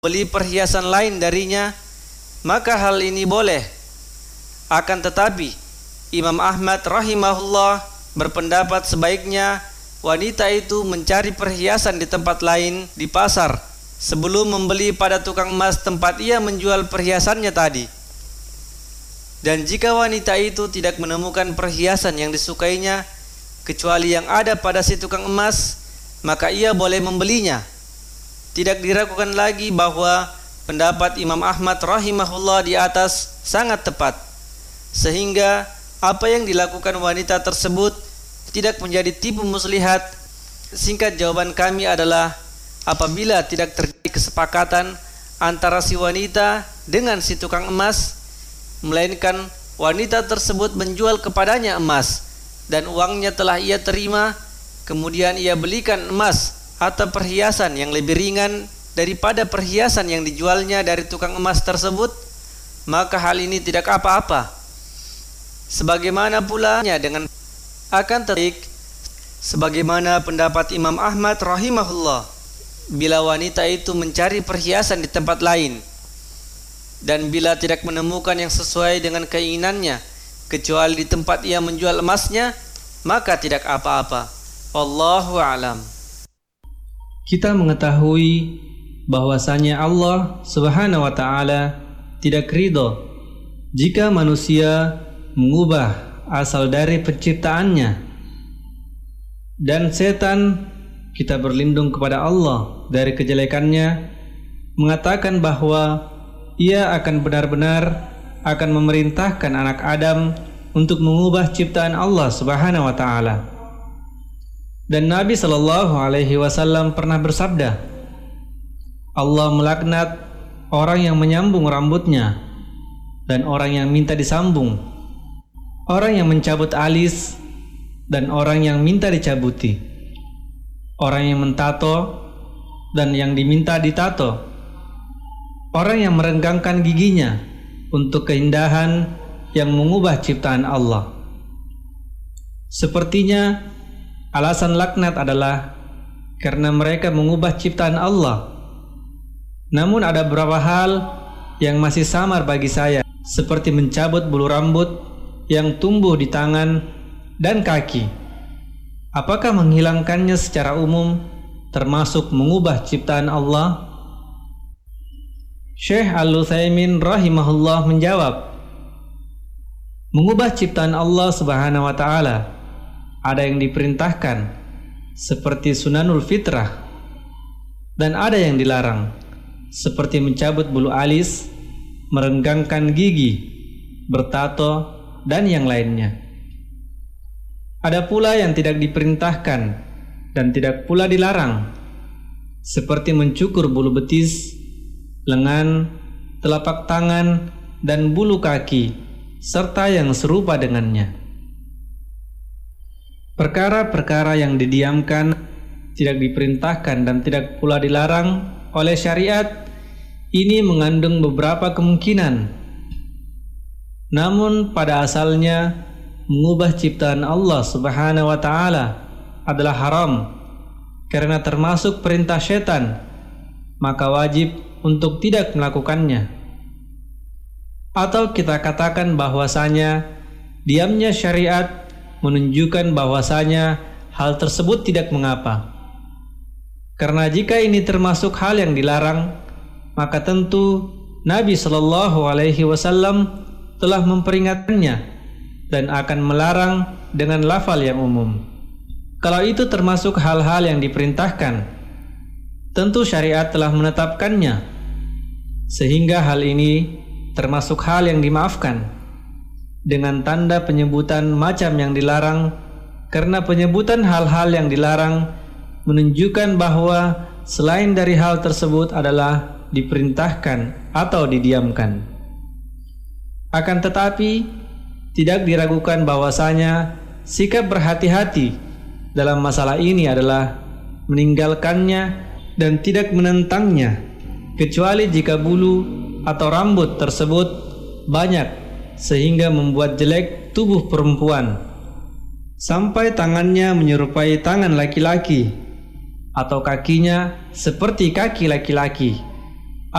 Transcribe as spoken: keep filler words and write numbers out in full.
beli perhiasan lain darinya, maka hal ini boleh. Akan tetapi Imam Ahmad rahimahullah berpendapat sebaiknya wanita itu mencari perhiasan di tempat lain di pasar sebelum membeli pada tukang emas tempat ia menjual perhiasannya tadi. Dan jika wanita itu tidak menemukan perhiasan yang disukainya kecuali yang ada pada si tukang emas, maka ia boleh membelinya. Tidak diragukan lagi bahwa pendapat Imam Ahmad rahimahullah di atas sangat tepat, sehingga apa yang dilakukan wanita tersebut tidak menjadi tipu muslihat. Singkat jawaban kami adalah apabila tidak terjadi kesepakatan antara si wanita dengan si tukang emas, melainkan wanita tersebut menjual kepadanya emas dan uangnya telah ia terima, kemudian ia belikan emas atau perhiasan yang lebih ringan daripada perhiasan yang dijualnya dari tukang emas tersebut, maka hal ini tidak apa-apa. Sebagaimana pula dengan akan terik, sebagaimana pendapat Imam Ahmad rahimahullah, bila wanita itu mencari perhiasan di tempat lain dan bila tidak menemukan yang sesuai dengan keinginannya kecuali di tempat ia menjual emasnya, maka tidak apa-apa. Wallahu a'lam. Kita mengetahui bahwasanya Allah Subhanahu wa taala tidak ridho jika manusia mengubah asal dari penciptaannya, dan setan, kita berlindung kepada Allah dari kejelekannya, mengatakan bahwa ia akan benar-benar akan memerintahkan anak Adam untuk mengubah ciptaan Allah Subhanahu wa taala. Dan Nabi sallallahu alaihi wasallam pernah bersabda, Allah melaknat orang yang menyambung rambutnya dan orang yang minta disambung, orang yang mencabut alis dan orang yang minta dicabuti, orang yang mentato dan yang diminta ditato, orang yang merenggangkan giginya untuk keindahan yang mengubah ciptaan Allah. Sepertinya alasan laknat adalah karena mereka mengubah ciptaan Allah. Namun ada beberapa hal yang masih samar bagi saya, seperti mencabut bulu rambut yang tumbuh di tangan dan kaki. Apakah menghilangkannya secara umum termasuk mengubah ciptaan Allah? Syekh Al-Utsaimin rahimahullah menjawab, mengubah ciptaan Allah Subhanahu wa taala ada yang diperintahkan seperti sunanul fitrah, dan ada yang dilarang seperti mencabut bulu alis, merenggangkan gigi, bertato, dan yang lainnya. Ada pula yang tidak diperintahkan dan tidak pula dilarang, seperti mencukur bulu betis, lengan, telapak tangan, dan bulu kaki, serta yang serupa dengannya. Perkara-perkara yang didiamkan, tidak diperintahkan dan tidak pula dilarang oleh syariat, ini mengandung beberapa kemungkinan. Namun pada asalnya mengubah ciptaan Allah Subhanahu wa taala adalah haram karena termasuk perintah setan, maka wajib untuk tidak melakukannya. Atau kita katakan bahwasanya diamnya syariat menunjukkan bahwasanya hal tersebut tidak mengapa. Karena jika ini termasuk hal yang dilarang, maka tentu Nabi sallallahu alaihi wasallam telah memperingatkannya dan akan melarang dengan lafal yang umum. Kalau itu termasuk hal-hal yang diperintahkan, tentu syariat telah menetapkannya, sehingga hal ini termasuk hal yang dimaafkan dengan tanda penyebutan macam yang dilarang, karena penyebutan hal-hal yang dilarang menunjukkan bahwa selain dari hal tersebut adalah diperintahkan atau didiamkan. Akan tetapi tidak diragukan bahwasanya sikap berhati-hati dalam masalah ini adalah meninggalkannya dan tidak menentangnya, kecuali jika bulu atau rambut tersebut banyak sehingga membuat jelek tubuh perempuan, sampai tangannya menyerupai tangan laki-laki atau kakinya seperti kaki laki-laki.